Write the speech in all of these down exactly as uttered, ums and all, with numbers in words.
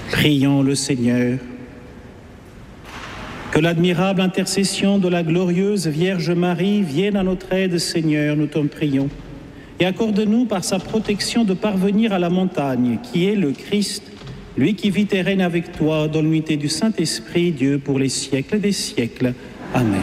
Prions le Seigneur. Que l'admirable intercession de la glorieuse Vierge Marie vienne à notre aide, Seigneur, nous t'en prions. Et accorde-nous par sa protection de parvenir à la montagne, qui est le Christ, lui qui vit et règne avec toi dans l'unité du Saint-Esprit, Dieu, pour les siècles des siècles. Amen.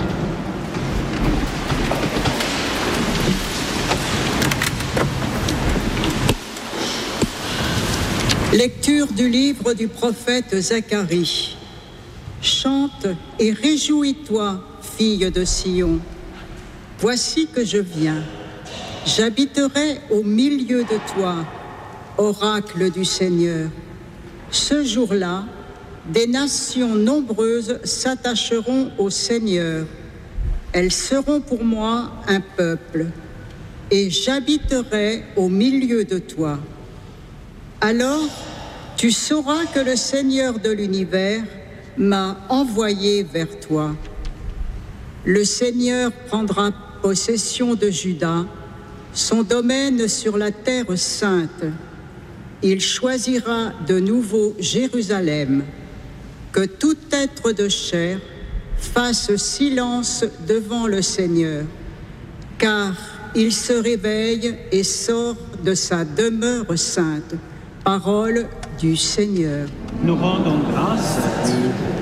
Lecture du livre du prophète Zacharie. Chante et réjouis-toi, fille de Sion. Voici que je viens. J'habiterai au milieu de toi, oracle du Seigneur. Ce jour-là, des nations nombreuses s'attacheront au Seigneur. Elles seront pour moi un peuple, et j'habiterai au milieu de toi. Alors, tu sauras que le Seigneur de l'univers m'a envoyé vers toi. Le Seigneur prendra possession de Juda, son domaine sur la terre sainte. Il choisira de nouveau Jérusalem. Que tout être de chair fasse silence devant le Seigneur, car il se réveille et sort de sa demeure sainte. Parole du Seigneur. Nous rendons grâce à Dieu.